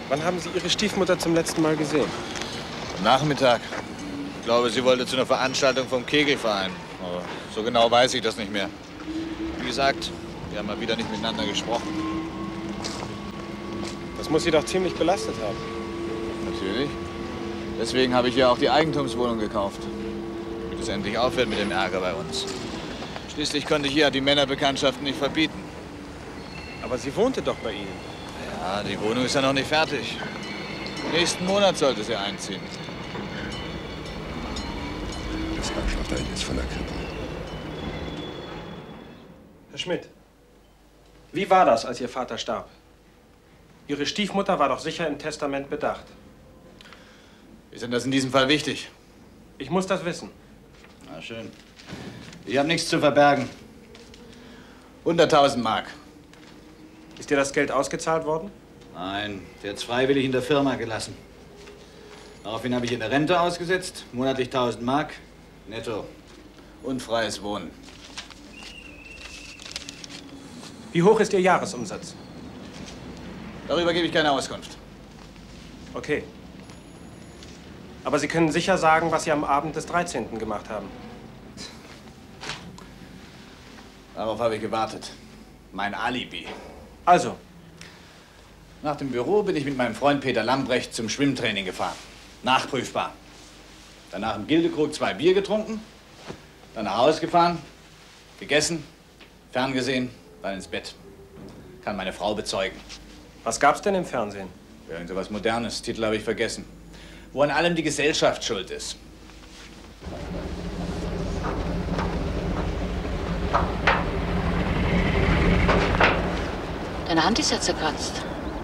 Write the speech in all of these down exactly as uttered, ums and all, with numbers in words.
Wann haben Sie Ihre Stiefmutter zum letzten Mal gesehen? Am Nachmittag. Ich glaube, sie wollte zu einer Veranstaltung vom Kegelverein. Aber so genau weiß ich das nicht mehr. Wie gesagt, wir haben mal wieder nicht miteinander gesprochen. Das muss Sie doch ziemlich belastet haben. Natürlich. Deswegen habe ich ja auch die Eigentumswohnung gekauft. Damit es endlich aufhört mit dem Ärger bei uns. Schließlich konnte ich hier die Männerbekanntschaften nicht verbieten. Aber sie wohnte doch bei Ihnen. Ja, die Wohnung ist ja noch nicht fertig. Nächsten Monat sollte sie einziehen. Das Arschloch ist von der Krippe. Herr Schmidt, wie war das, als Ihr Vater starb? Ihre Stiefmutter war doch sicher im Testament bedacht. Ist denn das in diesem Fall wichtig? Ich muss das wissen. Na schön. Ich habe nichts zu verbergen. hunderttausend Mark. Ist dir das Geld ausgezahlt worden? Nein, der hat es freiwillig in der Firma gelassen. Daraufhin habe ich in der Rente ausgesetzt, monatlich tausend Mark, netto und freies Wohnen. Wie hoch ist Ihr Jahresumsatz? Darüber gebe ich keine Auskunft. Okay. Aber Sie können sicher sagen, was Sie am Abend des dreizehnten gemacht haben. Darauf habe ich gewartet. Mein Alibi. Also? Nach dem Büro bin ich mit meinem Freund Peter Lambrecht zum Schwimmtraining gefahren. Nachprüfbar. Danach im Gildekrug zwei Bier getrunken, dann nach Hause gefahren, gegessen, ferngesehen, dann ins Bett. Kann meine Frau bezeugen. Was gab's denn im Fernsehen? Irgend so was Modernes, Titel habe ich vergessen. Wo an allem die Gesellschaft schuld ist. Deine Hand ist ja zerkratzt.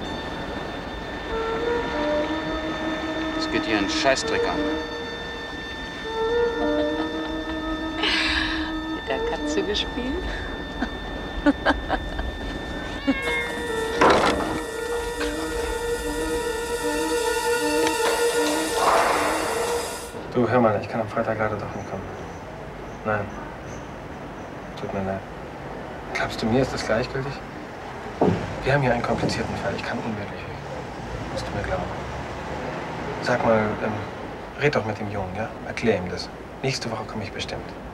Das geht hier einen Scheißdreck an. Mit der Katze gespielt? Du, hör mal, ich kann am Freitag leider doch nicht kommen. Nein. Tut mir leid. Glaubst du, mir ist das gleichgültig? Wir haben hier einen komplizierten Fall. Ich kann unmöglich weg. Musst du mir glauben. Sag mal, ähm, red doch mit dem Jungen, ja? Erklär ihm das. Nächste Woche komme ich bestimmt.